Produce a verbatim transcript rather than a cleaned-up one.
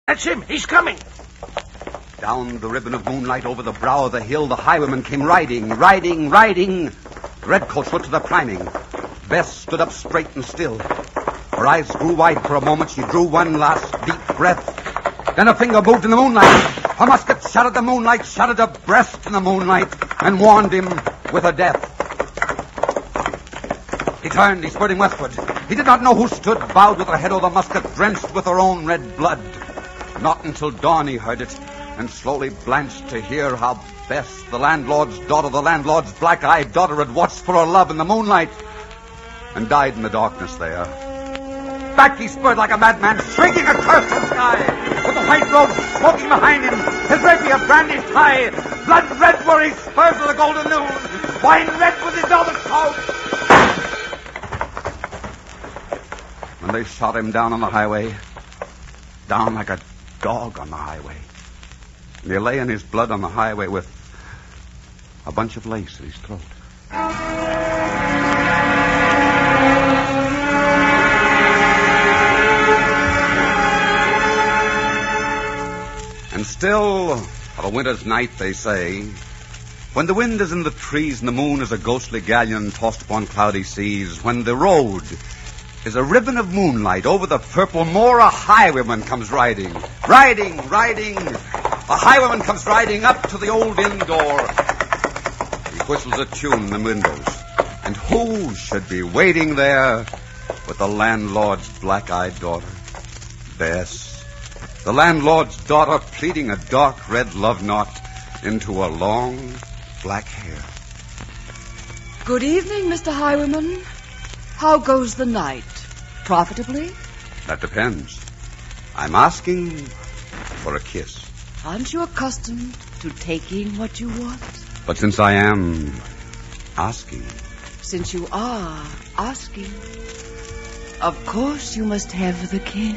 That's him. He's coming. Down the ribbon of moonlight over the brow of the hill, the highwayman came riding, riding, riding. The redcoats went to their priming. Bess stood up straight and still. Her eyes grew wide for a moment. She drew one last deep breath. Then a finger moved in the moonlight. Her musket shattered the moonlight, shattered her breast in the moonlight, and warned him with a death. He turned, he spurred him westward. He did not know who stood, bowed with her head over the musket, drenched with her own red blood. Not until dawn he heard it, and slowly blanched to hear how Bess, the landlord's daughter, the landlord's black-eyed daughter, had watched for her love in the moonlight, and died in the darkness there. Back he spurred like a madman, shrieking a curse to the sky, with the white robe smoking behind him, his rapier brandished high. Blood red were his spurs of the golden noon, wine red was his velvet coat. When they shot him down on the highway, down like a dog on the highway, and he lay in his blood on the highway with a bunch of lace at his throat. And still, of a winter's night, they say, when the wind is in the trees and the moon is a ghostly galleon tossed upon cloudy seas, when the road is a ribbon of moonlight over the purple moor, a highwayman comes riding, riding, riding. A highwayman comes riding up to the old inn door. He whistles a tune in the windows. And who should be waiting there but the landlord's black-eyed daughter, Bess? The landlord's daughter pleating a dark red love knot into a long black hair. Good evening, Mister Highwayman. How goes the night? Profitably? That depends. I'm asking for a kiss. Aren't you accustomed to taking what you want? But since I am asking... Since you are asking, of course you must have the kiss.